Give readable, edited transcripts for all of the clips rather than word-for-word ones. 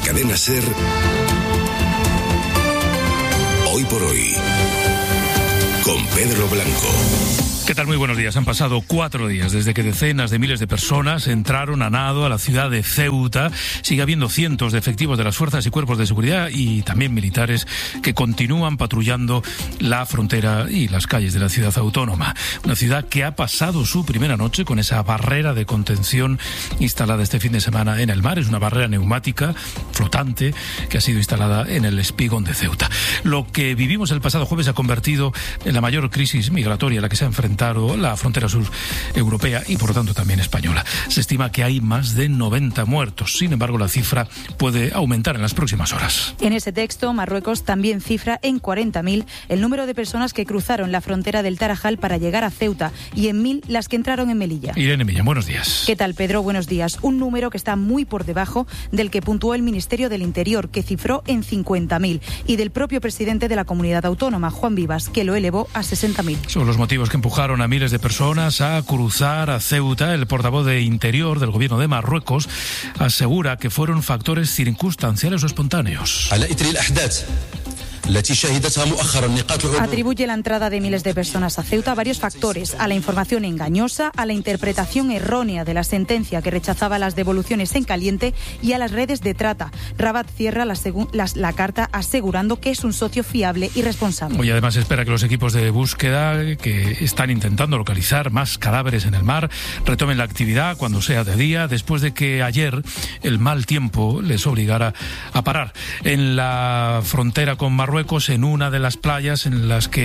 cadena SER, Hoy por Hoy, con Pedro Blanco. ¿Qué tal? Muy buenos días. Han pasado 4 días desde que decenas de miles de personas entraron a nado a la ciudad de Ceuta. Sigue habiendo cientos de efectivos de las fuerzas y cuerpos de seguridad y también militares que continúan patrullando la frontera y las calles de la ciudad autónoma. Una ciudad que ha pasado su primera noche con esa barrera de contención instalada este fin de semana en el mar. Es una barrera neumática, flotante, que ha sido instalada en el espigón de Ceuta. Lo que vivimos el pasado jueves ha convertido en la mayor crisis migratoria a la que se ha enfrentado la frontera sur europea y por lo tanto también española. Se estima que hay más de 90 muertos. Sin embargo, la cifra puede aumentar en las próximas horas. En ese texto, Marruecos también cifra en 40.000 el número de personas que cruzaron la frontera del Tarajal para llegar a Ceuta y en 1.000 las que entraron en Melilla. Irene Millán, buenos días. ¿Qué tal, Pedro? Buenos días. Un número que está muy por debajo del que puntuó el Ministerio del Interior, que cifró en 50.000, y del propio presidente de la comunidad autónoma, Juan Vivas, que lo elevó a 60.000. Son los motivos que empujaron a miles de personas a cruzar a Ceuta. El portavoz de Interior del gobierno de Marruecos asegura que fueron factores circunstanciales o espontáneos. Atribuye la entrada de miles de personas a Ceuta a varios factores: a la información engañosa, a la interpretación errónea de la sentencia que rechazaba las devoluciones en caliente y a las redes de trata. Rabat cierra la carta asegurando que es un socio fiable y responsable. Hoy además espera que los equipos de búsqueda que están intentando localizar más cadáveres en el mar retomen la actividad cuando sea de día, después de que ayer el mal tiempo les obligara a parar. En la frontera con Marruecos, en una de las playas en las que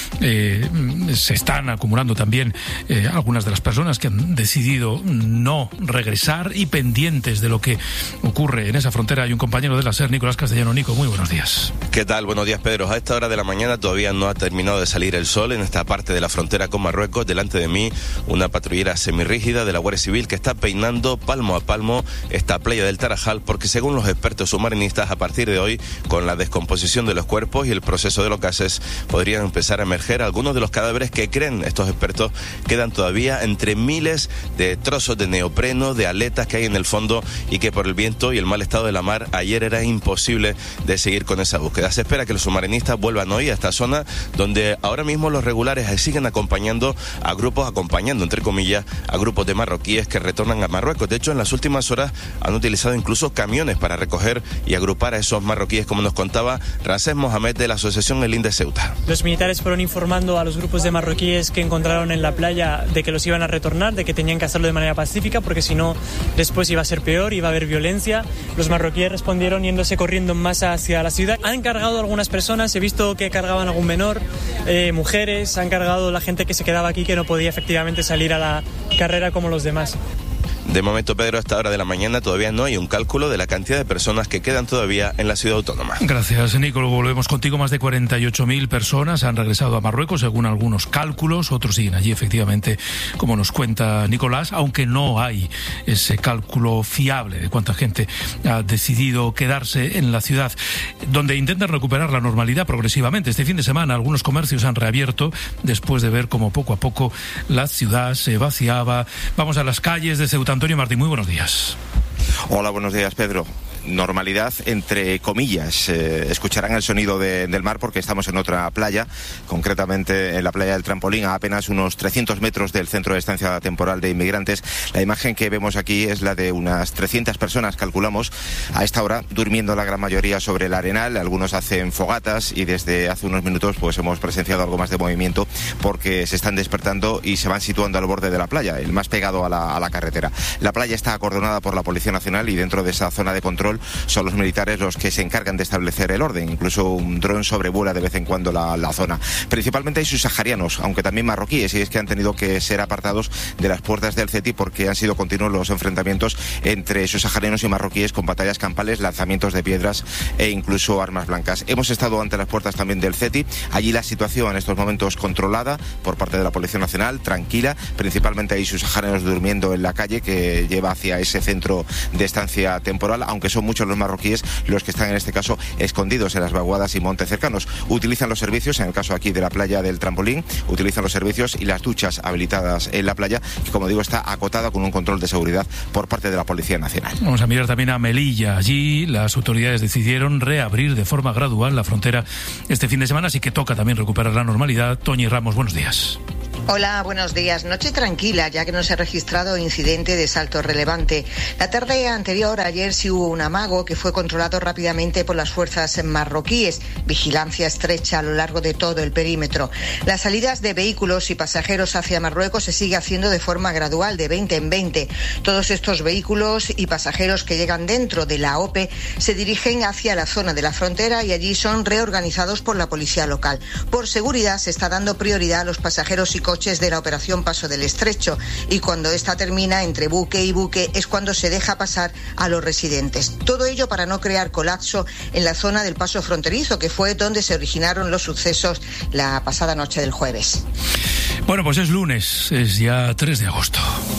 se están acumulando también algunas de las personas que han decidido no regresar y pendientes de lo que ocurre en esa frontera. Hay un compañero de la SER, Nicolás Castellano. Nico, muy buenos días. ¿Qué tal? Buenos días, Pedro. A esta hora de la mañana todavía no ha terminado de salir el sol en esta parte de la frontera con Marruecos. Delante de mí, una patrullera semirrígida de la Guardia Civil que está peinando palmo a palmo esta playa del Tarajal, porque según los expertos submarinistas, a partir de hoy, con la descomposición de los cuerpos y el proceso de los gases, podrían empezar a emerger algunos de los cadáveres que creen estos expertos quedan todavía entre miles de trozos de neopreno, de aletas que hay en el fondo y que por el viento y el mal estado de la mar ayer era imposible de seguir con esa búsqueda. Se espera que los submarinistas vuelvan hoy a esta zona donde ahora mismo los regulares siguen acompañando entre comillas, a grupos de marroquíes que retornan a Marruecos. De hecho, en las últimas horas han utilizado incluso camiones para recoger y agrupar a esos marroquíes, como nos contaba Ramsés Mohamed de la asociación El de Ceuta. Los militares fueron informando a los grupos de marroquíes que encontraron en la playa de que los iban a retornar, de que tenían que hacerlo de manera pacífica porque si no después iba a ser peor, iba a haber violencia. Los marroquíes respondieron yéndose corriendo en masa hacia la ciudad. Han cargado a algunas personas, he visto que cargaban a algún menor, mujeres, han cargado la gente que se quedaba aquí que no podía efectivamente salir a la carrera como los demás. De momento, Pedro, a esta hora de la mañana todavía no hay un cálculo de la cantidad de personas que quedan todavía en la ciudad autónoma. Gracias, Nico. Volvemos contigo. Más de 48.000 personas han regresado a Marruecos, según algunos cálculos. Otros siguen allí, efectivamente, como nos cuenta Nicolás, aunque no hay ese cálculo fiable de cuánta gente ha decidido quedarse en la ciudad, donde intentan recuperar la normalidad progresivamente. Este fin de semana algunos comercios han reabierto después de ver cómo poco a poco la ciudad se vaciaba. Vamos a las calles de Ceuta. Antonio Martín, muy buenos días. Hola, buenos días, Pedro. Normalidad entre comillas. Escucharán el sonido del mar porque estamos en otra playa, concretamente en la playa del Trampolín, a apenas unos 300 metros del centro de estancia temporal de inmigrantes. La imagen que vemos aquí es la de unas 300 personas, calculamos, a esta hora, durmiendo la gran mayoría sobre el arenal. Algunos hacen fogatas y desde hace unos minutos pues hemos presenciado algo más de movimiento porque se están despertando y se van situando al borde de la playa, el más pegado a la carretera. La playa está acordonada por la Policía Nacional y dentro de esa zona de control son los militares los que se encargan de establecer el orden. Incluso un dron sobrevuela de vez en cuando la zona. Principalmente hay subsaharianos, aunque también marroquíes, y es que han tenido que ser apartados de las puertas del CETI porque han sido continuos los enfrentamientos entre subsaharianos y marroquíes con batallas campales, lanzamientos de piedras e incluso armas blancas. Hemos estado ante las puertas también del CETI. Allí la situación en estos momentos controlada por parte de la Policía Nacional, tranquila. Principalmente hay subsaharianos durmiendo en la calle que lleva hacia ese centro de estancia temporal, aunque son son muchos los marroquíes los que están en este caso escondidos en las vaguadas y montes cercanos. Utilizan los servicios, en el caso aquí de la playa del Trampolín, utilizan los servicios y las duchas habilitadas en la playa, que como digo está acotada con un control de seguridad por parte de la Policía Nacional. Vamos a mirar también a Melilla. Allí las autoridades decidieron reabrir de forma gradual la frontera este fin de semana, así que toca también recuperar la normalidad. Toñi Ramos, buenos días. Hola, buenos días. Noche tranquila, ya que no se ha registrado incidente de salto relevante. La tarde anterior, ayer, sí hubo un amago que fue controlado rápidamente por las fuerzas marroquíes. Vigilancia estrecha a lo largo de todo el perímetro. Las salidas de vehículos y pasajeros hacia Marruecos se sigue haciendo de forma gradual, de 20 en 20. Todos estos vehículos y pasajeros que llegan dentro de la OPE se dirigen hacia la zona de la frontera y allí son reorganizados por la policía local. Por seguridad se está dando prioridad a los pasajeros y coches de la operación Paso del Estrecho, y cuando esta termina entre buque y buque es cuando se deja pasar a los residentes. Todo ello para no crear colapso en la zona del paso fronterizo, que fue donde se originaron los sucesos la pasada noche del jueves. Bueno, pues es lunes, es ya 3 de agosto.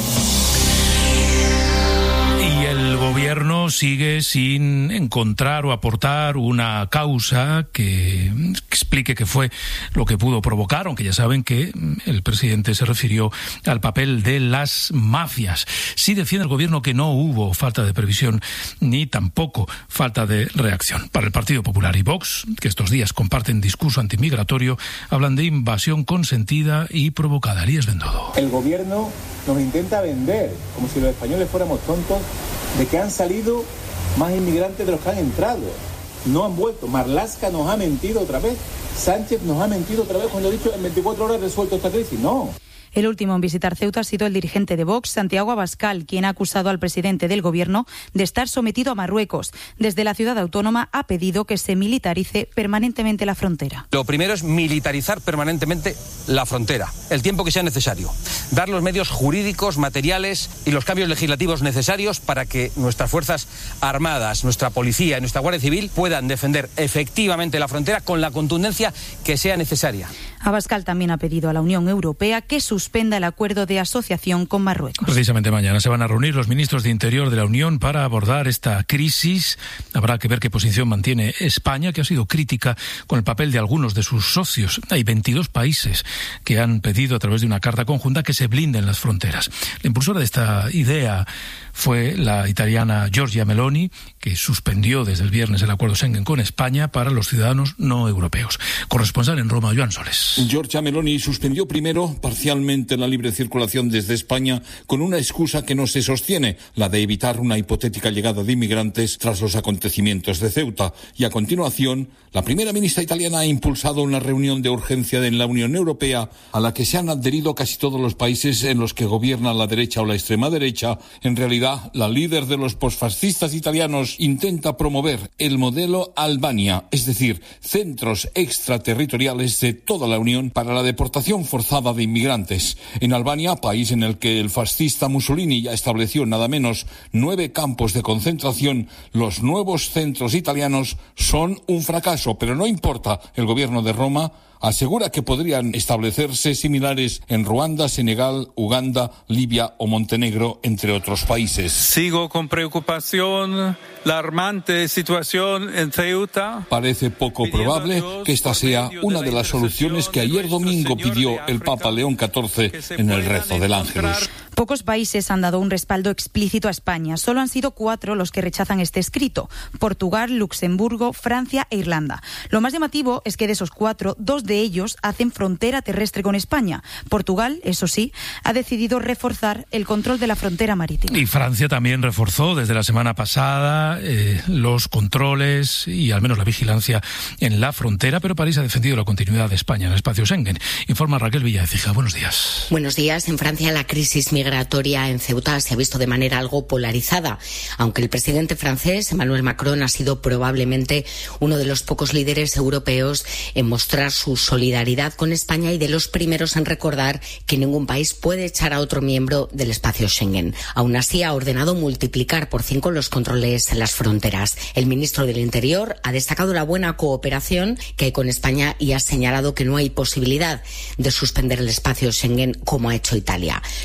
Y el gobierno sigue sin encontrar o aportar una causa que explique qué fue lo que pudo provocar, aunque ya saben que el presidente se refirió al papel de las mafias. Sí defiende el gobierno que no hubo falta de previsión ni tampoco falta de reacción. Para el Partido Popular y Vox, que estos días comparten discurso antimigratorio, hablan de invasión consentida y provocada. Elías Bendodo. El gobierno nos intenta vender, como si los españoles fuéramos tontos, de que han salido más inmigrantes de los que han entrado. No han vuelto. Marlaska nos ha mentido otra vez. Sánchez nos ha mentido otra vez cuando ha dicho en 24 horas resuelto esta crisis. No. El último en visitar Ceuta ha sido el dirigente de Vox, Santiago Abascal, quien ha acusado al presidente del gobierno de estar sometido a Marruecos. Desde la ciudad autónoma ha pedido que se militarice permanentemente la frontera. Lo primero es militarizar permanentemente la frontera, el tiempo que sea necesario. Dar los medios jurídicos, materiales y los cambios legislativos necesarios para que nuestras Fuerzas Armadas, nuestra Policía y nuestra Guardia Civil puedan defender efectivamente la frontera con la contundencia que sea necesaria. Abascal también ha pedido a la Unión Europea que suspenda el acuerdo de asociación con Marruecos. Precisamente mañana se van a reunir los ministros de Interior de la Unión para abordar esta crisis. Habrá que ver qué posición mantiene España, que ha sido crítica con el papel de algunos de sus socios. Hay 22 países que han pedido a través de una carta conjunta que se blinden las fronteras. La impulsora de esta idea fue la italiana Giorgia Meloni, que suspendió desde el viernes el acuerdo Schengen con España para los ciudadanos no europeos. Corresponsal en Roma, Joan Soles. Giorgia Meloni suspendió primero parcialmente la libre circulación desde España con una excusa que no se sostiene, la de evitar una hipotética llegada de inmigrantes tras los acontecimientos de Ceuta. Y a continuación, la primera ministra italiana ha impulsado una reunión de urgencia en la Unión Europea a la que se han adherido casi todos los países en los que gobierna la derecha o la extrema derecha. En realidad, la líder de los posfascistas italianos intenta promover el modelo Albania, es decir, centros extraterritoriales de toda la Unión para la deportación forzada de inmigrantes. En Albania, país en el que el fascista Mussolini ya estableció nada menos 9 campos de concentración, los nuevos centros italianos son un fracaso, pero no importa. El gobierno de Roma asegura que podrían establecerse similares en Ruanda, Senegal, Uganda, Libia o Montenegro, entre otros países. Sigo con preocupación la alarmante situación en Ceuta. Parece poco probable que esta sea una de las soluciones que ayer domingo pidió el Papa León XIV en el rezo del Ángelus. Pocos países han dado un respaldo explícito a España. Solo han sido 4 los que rechazan este escrito: Portugal, Luxemburgo, Francia e Irlanda. Lo más llamativo es que de esos 4, 2 de ellos hacen frontera terrestre con España. Portugal, eso sí, ha decidido reforzar el control de la frontera marítima. Y Francia también reforzó desde la semana pasada los controles y al menos la vigilancia en la frontera, pero París ha defendido la continuidad de España en el espacio Schengen. Informa Raquel Villaecija. Buenos días. Buenos días. En Francia la crisis migratoria en Ceuta se ha visto de manera algo polarizada, aunque el presidente francés Emmanuel Macron ha sido probablemente uno de los pocos líderes europeos en mostrar su solidaridad con España y de los primeros en recordar que ningún país puede echar a otro miembro del espacio Schengen. Aún así, ha ordenado multiplicar por 5 los controles en las fronteras. El ministro del Interior ha destacado la buena cooperación que hay con España y ha señalado que no hay posibilidad de suspender el espacio Schengen como ha hecho Italia. Francia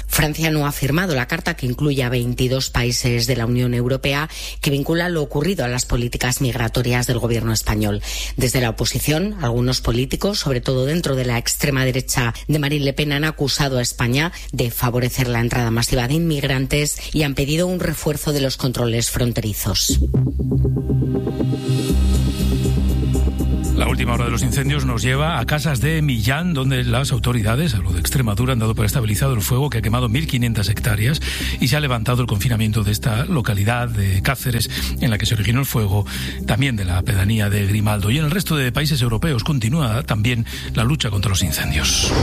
no ha firmado la carta, que incluye a 22 países de la Unión Europea, que vincula lo ocurrido a las políticas migratorias del gobierno español. Desde la oposición, algunos políticos, sobre todo dentro de la extrema derecha de Marine Le Pen, han acusado a España de favorecer la entrada masiva de inmigrantes y han pedido un refuerzo de los controles fronterizos. La última hora de los incendios nos lleva a Casas de Millán, donde las autoridades, hablo de Extremadura, han dado por estabilizado el fuego que ha quemado 1.500 hectáreas y se ha levantado el confinamiento de esta localidad de Cáceres en la que se originó el fuego, también de la pedanía de Grimaldo. Y en el resto de países europeos continúa también la lucha contra los incendios.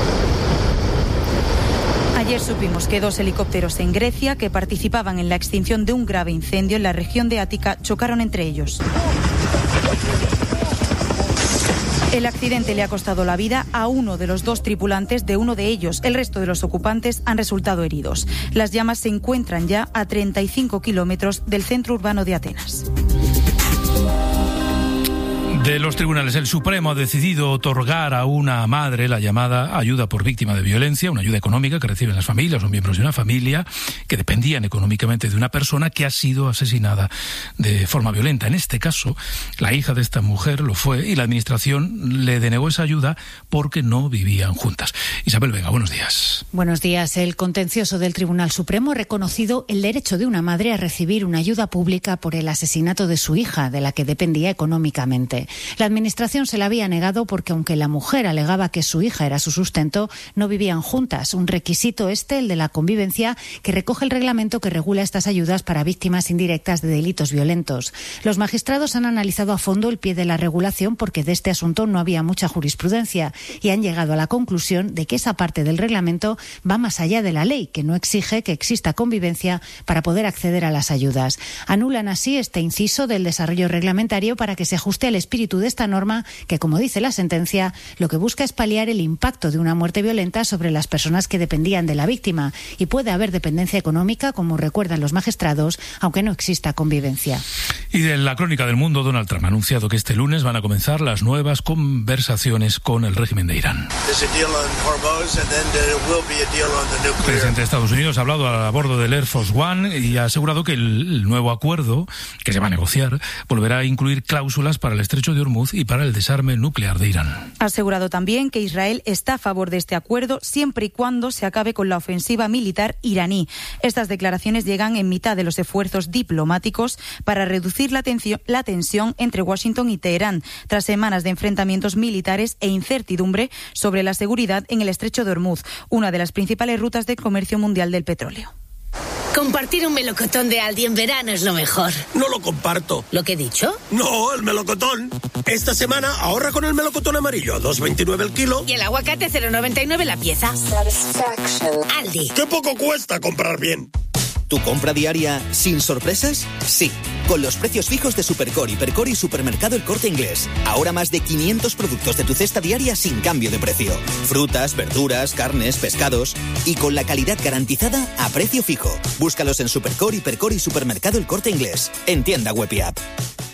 Ayer supimos que 2 helicópteros en Grecia que participaban en la extinción de un grave incendio en la región de Ática chocaron entre ellos. El accidente le ha costado la vida a uno de los 2 tripulantes de uno de ellos. El resto de los ocupantes han resultado heridos. Las llamas se encuentran ya a 35 kilómetros del centro urbano de Atenas. De los tribunales, el Supremo ha decidido otorgar a una madre la llamada ayuda por víctima de violencia, una ayuda económica que reciben las familias o miembros de una familia que dependían económicamente de una persona que ha sido asesinada de forma violenta. En este caso, la hija de esta mujer lo fue y la administración le denegó esa ayuda porque no vivían juntas. Isabel Vega, buenos días. Buenos días. El contencioso del Tribunal Supremo ha reconocido el derecho de una madre a recibir una ayuda pública por el asesinato de su hija, de la que dependía económicamente. La Administración se la había negado porque, aunque la mujer alegaba que su hija era su sustento, no vivían juntas. Un requisito el de la convivencia, que recoge el reglamento que regula estas ayudas para víctimas indirectas de delitos violentos. Los magistrados han analizado a fondo el pie de la regulación porque de este asunto no había mucha jurisprudencia y han llegado a la conclusión de que esa parte del reglamento va más allá de la ley, que no exige que exista convivencia para poder acceder a las ayudas. Anulan así este inciso del desarrollo reglamentario para que se ajuste al espíritu de esta norma que, como dice la sentencia, lo que busca es paliar el impacto de una muerte violenta sobre las personas que dependían de la víctima, y puede haber dependencia económica, como recuerdan los magistrados, aunque no exista convivencia. Y de la crónica del mundo, Donald Trump ha anunciado que este lunes van a comenzar las nuevas conversaciones con el régimen de Irán. El presidente de Estados Unidos ha hablado a bordo del Air Force One y ha asegurado que el nuevo acuerdo que se va a negociar volverá a incluir cláusulas para el estrecho de Hormuz y para el desarme nuclear de Irán. Ha asegurado también que Israel está a favor de este acuerdo siempre y cuando se acabe con la ofensiva militar iraní. Estas declaraciones llegan en mitad de los esfuerzos diplomáticos para reducir la tensión entre Washington y Teherán, tras semanas de enfrentamientos militares e incertidumbre sobre la seguridad en el estrecho de Hormuz, una de las principales rutas de comercio mundial del petróleo. Compartir un melocotón de Aldi en verano es lo mejor. No lo comparto. ¿Lo que he dicho? No, el melocotón. Esta semana ahorra con el melocotón amarillo, a 2,29 el kilo. Y el aguacate 0,99 la pieza. Aldi. ¡Qué poco cuesta comprar bien! ¿Tu compra diaria sin sorpresas? Sí, con los precios fijos de Supercor, Hipercor y Supermercado El Corte Inglés. Ahora más de 500 productos de tu cesta diaria sin cambio de precio. Frutas, verduras, carnes, pescados. Y con la calidad garantizada a precio fijo. Búscalos en Supercor, Hipercor y Supermercado El Corte Inglés. En tienda web y app.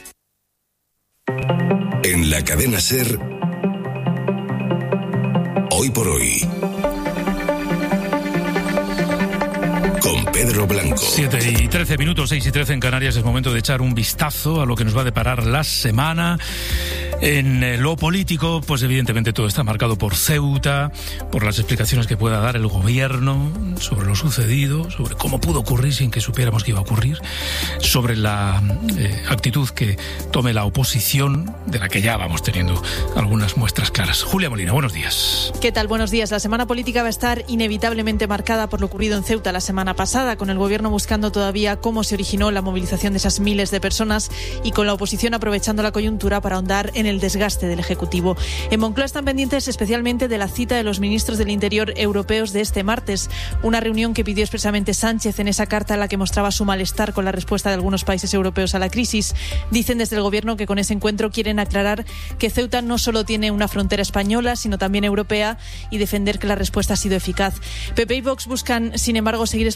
En la cadena SER, Hoy por Hoy, con Pedro Blanco. 7:13, 6:13 en Canarias. Es momento de echar un vistazo a lo que nos va a deparar la semana. En lo político, pues evidentemente todo está marcado por Ceuta, por las explicaciones que pueda dar el gobierno sobre lo sucedido, sobre cómo pudo ocurrir sin que supiéramos que iba a ocurrir, sobre la actitud que tome la oposición, de la que ya vamos teniendo algunas muestras claras. Julia Molina, buenos días. ¿Qué tal? Buenos días. La semana política va a estar inevitablemente marcada por lo ocurrido en Ceuta la semana pasada, con el gobierno buscando todavía cómo se originó la movilización de esas miles de personas y con la oposición aprovechando la coyuntura para ahondar en el desgaste del Ejecutivo. En Moncloa están pendientes especialmente de la cita de los ministros del Interior europeos de este martes, una reunión que pidió expresamente Sánchez en esa carta en la que mostraba su malestar con la respuesta de algunos países europeos a la crisis. Dicen desde el gobierno que con ese encuentro quieren aclarar que Ceuta no solo tiene una frontera española, sino también europea, y defender que la respuesta ha sido eficaz. PP y Vox buscan, sin embargo, seguir explotando la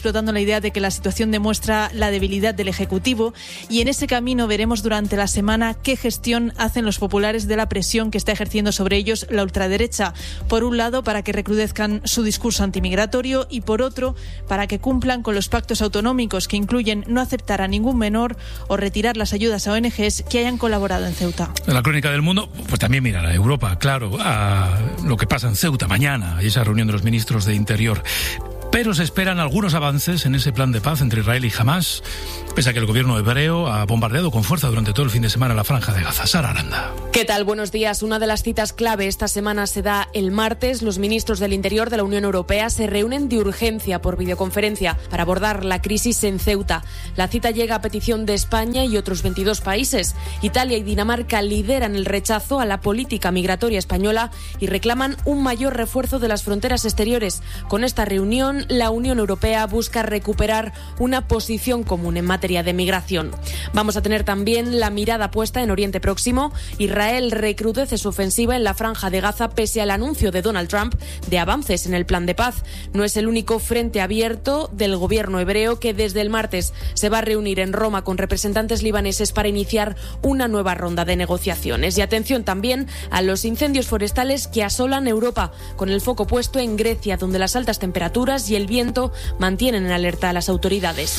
idea de que la situación demuestra la debilidad del Ejecutivo, y en ese camino veremos durante la semana qué gestión hacen los populares de la presión que está ejerciendo sobre ellos la ultraderecha. Por un lado, para que recrudezcan su discurso antimigratorio, y por otro, para que cumplan con los pactos autonómicos que incluyen no aceptar a ningún menor o retirar las ayudas a ONGs que hayan colaborado en Ceuta. En la crónica del mundo, pues también mirar a Europa, claro, a lo que pasa en Ceuta mañana y esa reunión de los ministros de Interior. Pero se esperan algunos avances en ese plan de paz entre Israel y Hamás, pese a que el gobierno hebreo ha bombardeado con fuerza durante todo el fin de semana la franja de Gaza. Sara Aranda. ¿Qué tal? Buenos días. Una de las citas clave esta semana se da el martes. Los ministros del Interior de la Unión Europea se reúnen de urgencia por videoconferencia para abordar la crisis en Ceuta. La cita llega a petición de España y otros 22 países. Italia y Dinamarca lideran el rechazo a la política migratoria española y reclaman un mayor refuerzo de las fronteras exteriores. Con esta reunión, la Unión Europea busca recuperar una posición común en materia de migración. Vamos a tener también la mirada puesta en Oriente Próximo. Israel recrudece su ofensiva en la franja de Gaza pese al anuncio de Donald Trump de avances en el plan de paz. No es el único frente abierto del gobierno hebreo, que desde el martes se va a reunir en Roma con representantes libaneses para iniciar una nueva ronda de negociaciones. Y atención también a los incendios forestales que asolan Europa, con el foco puesto en Grecia, donde las altas temperaturas y el viento mantienen en alerta a las autoridades.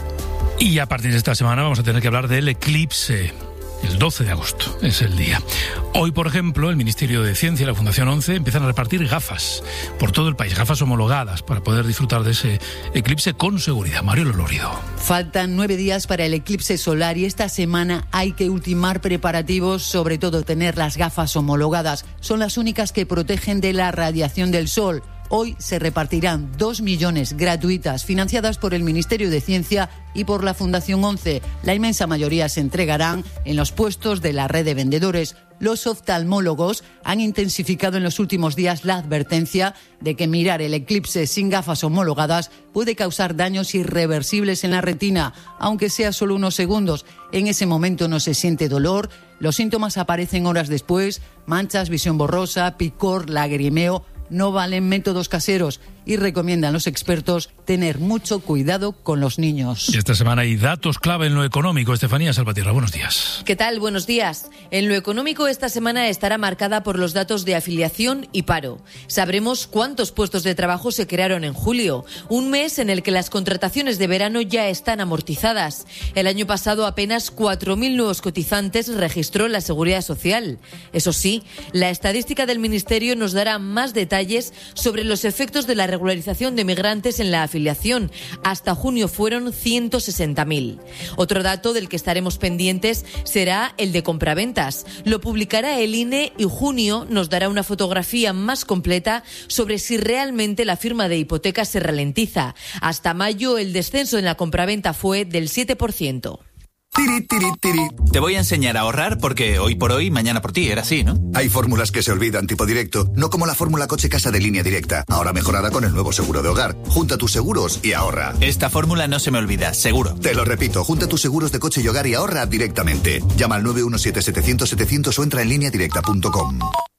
Y a partir de esta semana vamos a tener que hablar del eclipse. El 12 de agosto es el día. Hoy, por ejemplo, el Ministerio de Ciencia y la Fundación 11 empiezan a repartir gafas por todo el país, gafas homologadas para poder disfrutar de ese eclipse con seguridad. Mario Lolorido. Faltan 9 días para el eclipse solar y esta semana hay que ultimar preparativos, sobre todo tener las gafas homologadas. Son las únicas que protegen de la radiación del sol. Hoy se repartirán 2 millones gratuitas, financiadas por el Ministerio de Ciencia y por la Fundación 11. La inmensa mayoría se entregarán en los puestos de la red de vendedores. Los oftalmólogos han intensificado en los últimos días la advertencia de que mirar el eclipse sin gafas homologadas puede causar daños irreversibles en la retina, aunque sea solo unos segundos. En ese momento no se siente dolor, los síntomas aparecen horas después: manchas, visión borrosa, picor, lagrimeo. No valen métodos caseros y recomiendan los expertos tener mucho cuidado con los niños. Y esta semana hay datos clave en lo económico. Estefanía Salvatierra, buenos días. ¿Qué tal? Buenos días. En lo económico, esta semana estará marcada por los datos de afiliación y paro. Sabremos cuántos puestos de trabajo se crearon en julio, un mes en el que las contrataciones de verano ya están amortizadas. El año pasado apenas 4.000 nuevos cotizantes registró la Seguridad Social. Eso sí, la estadística del Ministerio nos dará más detalles sobre los efectos de la regularización de migrantes en la afiliación. Hasta junio fueron 160.000. Otro dato del que estaremos pendientes será el de compraventas. Lo publicará el INE y junio nos dará una fotografía más completa sobre si realmente la firma de hipotecas se ralentiza. Hasta mayo el descenso en la compraventa fue del 7%. Tiri, tiri, tiri. Te voy a enseñar a ahorrar porque hoy por hoy, mañana por ti, era así, ¿no? Hay fórmulas que se olvidan, tipo directo, no como la fórmula coche casa de Línea Directa, ahora mejorada con el nuevo seguro de hogar. Junta tus seguros y ahorra. Esta fórmula no se me olvida, seguro. Te lo repito, junta tus seguros de coche y hogar y ahorra directamente. Llama al 917-700-700 o entra en lineadirecta.com.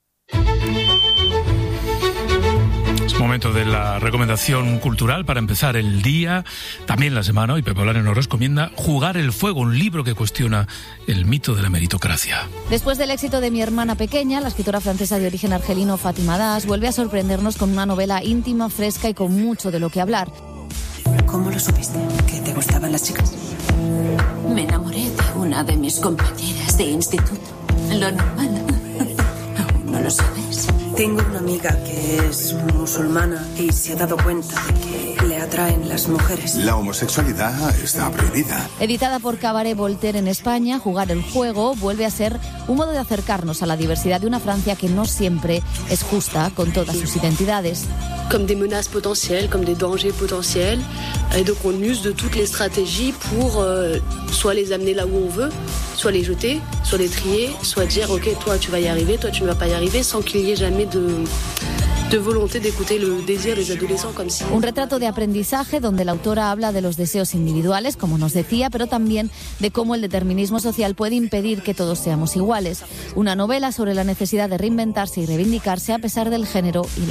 Momento de la recomendación cultural para empezar el día, también la semana. Hoy Pepe Olanes nos recomienda Jugar el fuego, un libro que cuestiona el mito de la meritocracia. Después del éxito de Mi hermana pequeña, la escritora francesa de origen argelino Fátima Das vuelve a sorprendernos con una novela íntima, fresca y con mucho de lo que hablar. ¿Cómo lo supiste? ¿Que te gustaban las chicas? Me enamoré de una de mis compañeras de instituto. Lo normal. ¿Aún no lo sabes? Tengo una amiga que es musulmana y se ha dado cuenta de que le atraen las mujeres. La homosexualidad está prohibida. Editada por Cabaret Voltaire en España, Jugar el juego vuelve a ser un modo de acercarnos a la diversidad de una Francia que no siempre es justa con todas sus identidades. Comme des menaces potentielles, comme des dangers potentiels. Et donc on use de toutes les stratégies pour soit les amener là où on veut, soit les jeter, soit les trier, soit dire ok, toi tu vas y arriver, toi tu ne vas pas y arriver, sans qu'il y ait jamais de volonté d'écouter le désir des adolescents comme si... Un retrato de aprendizaje donde la autora habla de los deseos individuales, como nos decía, pero también de cómo el determinismo social puede impedir que todos seamos iguales. Una novela sobre la necesidad de reinventarse y reivindicarse a pesar del género y la